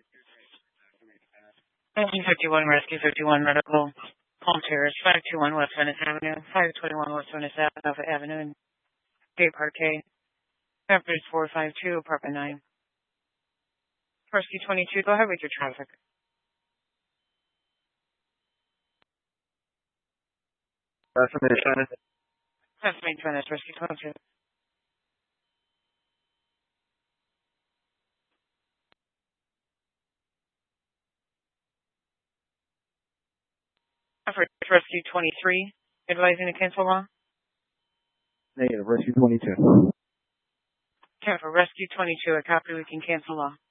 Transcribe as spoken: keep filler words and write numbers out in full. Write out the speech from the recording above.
nineteen fifty-one Rescue fifty-one Medical Home Terrace, five two one West Venice Avenue, five twenty-one West Venice Avenue, in Bay Parquet. Average four five two, apartment nine. Rescue twenty-two, go ahead with your traffic. Estimate Venice. Estimate Venice, Rescue twenty-two. Average Rescue twenty-three, advising to cancel law. Negative, Rescue twenty-two. Cancel Rescue twenty-two, a copy we can cancel law.